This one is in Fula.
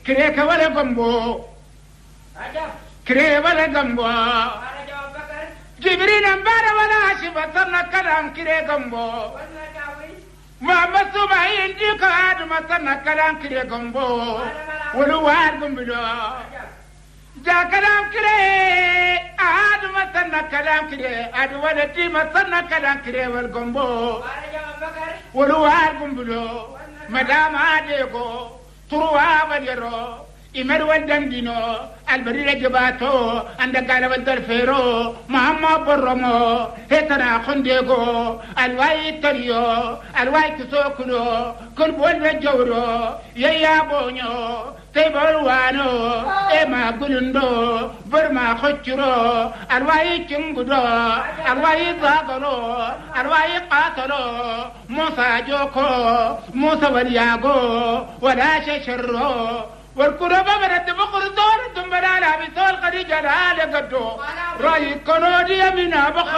كريك ولا قنبو كريك ولا قنبو جبريل أنبار ولا شبطنا كلام كريك قنبو ما بسوا بعين ديك عاد ما صرنا كلام كريك قنبو ولوار قنبلو جا كلام كريك عاد ما صرنا كلام كريك عاد ولدي ما صرنا كلام كريك والقنبو ولوار قنبلو مدام عاديكو تروها باليرو إمر والدندينو البرير جباتو عند قال والدرفيرو مهما برمو هتنا خنديكو الواي تريو الواي تسوكلو كل بول جورو يا بونيو تيبلوانو إما قلندو برما خجرو الواي تنقدو الواي ضاغلو الواي قاتلو موسى جوكو موسى ولياغو ولا ششرو والكربة برد بقر دور دم بلالا بثول قدي جلال قدو رأي كنودي من